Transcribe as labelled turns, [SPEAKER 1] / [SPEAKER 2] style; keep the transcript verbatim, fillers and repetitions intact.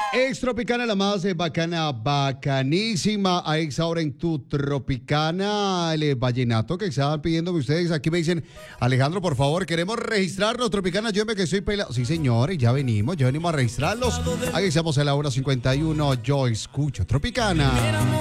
[SPEAKER 1] Ex Tropicana, la más eh, bacana, bacanísima. A ex ahora en tu Tropicana, el eh, vallenato que estaban pidiéndome ustedes. Aquí me dicen, Alejandro, por favor, queremos registrarnos. Tropicana, yo me que soy pelado. Sí, señores, ya venimos, ya venimos a registrarlos. Aquí estamos a la hora cincuenta y uno. Yo escucho Tropicana.